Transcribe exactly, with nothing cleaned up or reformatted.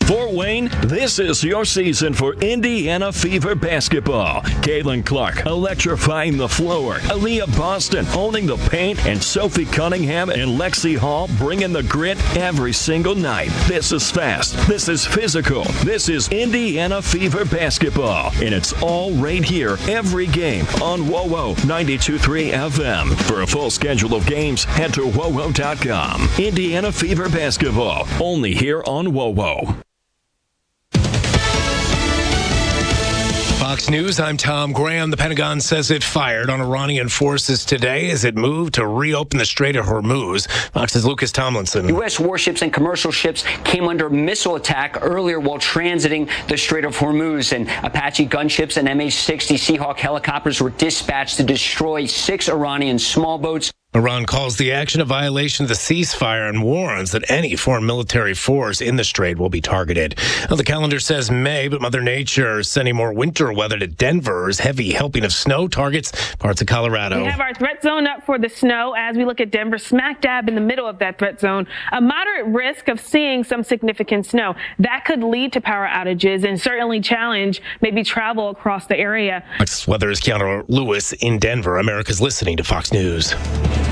Fort Wayne, this is your season for Indiana Fever basketball. Caitlin Clark electrifying the floor. Aaliyah Boston owning the paint. And Sophie Cunningham and Lexi Hall bringing the grit every single night. This is fast. This is physical. This is Indiana Fever basketball. And it's all right here every game on W O W O ninety-two point three F M. For a full schedule of games, head to W O W O dot com. Indiana Fever basketball. Only here on W O W O. Fox News, I'm Tom Graham. The Pentagon says it fired on Iranian forces today as it moved to reopen the Strait of Hormuz. Fox's Lucas Tomlinson. U S warships and commercial ships came under missile attack earlier while transiting the Strait of Hormuz, and Apache gunships and M H sixty Seahawk helicopters were dispatched to destroy six Iranian small boats. Iran calls the action a violation of the ceasefire and warns that any foreign military force in the strait will be targeted. Now, the calendar says May, but Mother Nature is sending more winter weather to Denver as heavy helping of snow targets parts of Colorado. We have our threat zone up for the snow as we look at Denver, smack dab in the middle of that threat zone. A moderate risk of seeing some significant snow. That could lead to power outages and certainly challenge maybe travel across the area. Fox Weather's Keanu Lewis in Denver. America's listening to Fox News.